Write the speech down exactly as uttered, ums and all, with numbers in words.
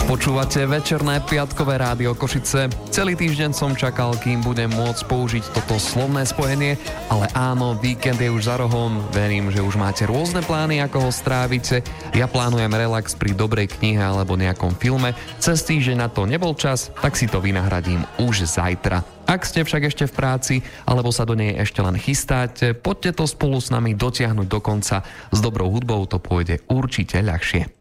Počúvate večerné piatkové rádio Košice. Celý týždeň som čakal, kým budem môcť použiť toto slovné spojenie, ale áno, víkend je už za rohom. Verím, že už máte rôzne plány, ako ho strávite. Ja plánujem relax pri dobrej knihe alebo nejakom filme. Cez týždeň na to nebol čas, tak si to vynahradím už zajtra. Ak ste však ešte v práci, alebo sa do nej ešte len chystáte, poďte to spolu s nami dotiahnuť do konca. S dobrou hudbou to pôjde určite ľahšie.